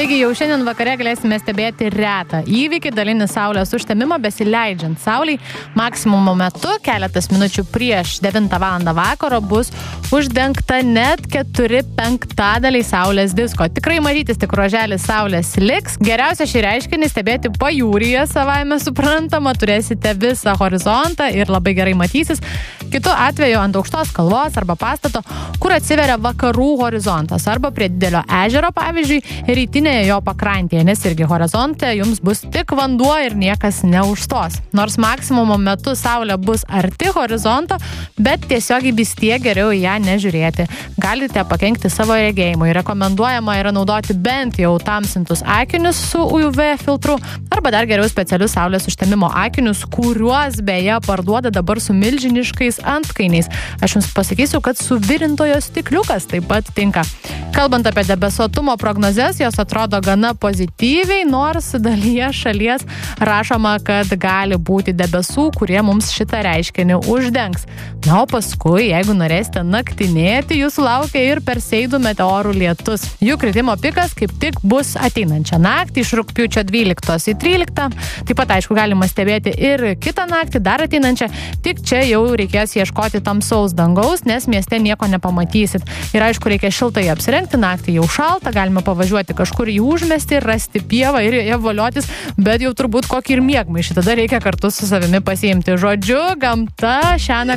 Taigi jau šiandien vakare galėsime stebėti retą įvykį, dalinį saulės užtemimą besileidžiant saulei. Maksimumo metu keletas minučių prieš 9 valandą vakaro bus uždengta net 4/5 saulės disko. Tikrai matytis tik ruoželis saulės liks. Geriausia šį reiškinį stebėti pajūryje, savaime suprantama, turėsite visą horizontą ir labai gerai matysis. Kitu atveju ant aukštos kalvos arba pastato, kur atsiveria vakarų horizontas arba prie didelio ežero, pavyzdžiui, rytinėje jo pakrantėje, nes irgi horizonte jums bus tik vanduo ir niekas neužstos. Nors maksimumo metu saulė bus arti horizonto, bet tiesiog vis tiek geriau į ją nežiūrėti. Galite pakenkti savo regėjimui. Rekomenduojama yra naudoti bent jau tamsintus akinius su UV filtru arba dar geriau specialius saulės užtemimo akinius, kuriuos beje parduoda dabar su milžiniškais antkainiais. Aš jums pasakysiu, kad suvirintojo stikliukas taip pat tinka. Kalbant apie debesuotumo prognozes, jos atrodo gana pozityviai, nors dalyje šalies rašoma, kad gali būti debesų, kurie mums šitą reiškinį uždengs. Na, o paskui, jeigu norėsite naktinėti, jūsų laukia ir Perseidų meteorų lietus. Jų kritimo pikas kaip tik bus ateinančią naktį iš rugpjūčio 12 į 13. Taip pat, aišku, galima stebėti ir kitą naktį, dar ateinančią, tik čia jau reikės ieškoti tamsaus dangaus, nes mieste nieko nepamatysit. Ir aišku, reikia šiltai apsirengti, naktį jau šalta, galima pavažiuoti kažkur į užmiestį, rasti pievą ir joje voliotis, bet jau turbūt kokį ir miegmaišį tada reikia kartu su savimi pasiimti. Žodžiu, gamta šiąnakt